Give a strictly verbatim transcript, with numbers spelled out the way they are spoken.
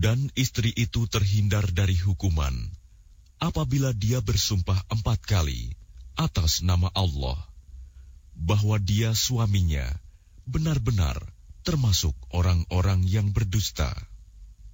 Dan istri itu terhindar dari hukuman apabila dia bersumpah empat kali atas nama Allah bahwa dia suaminya benar-benar termasuk orang-orang yang berdusta.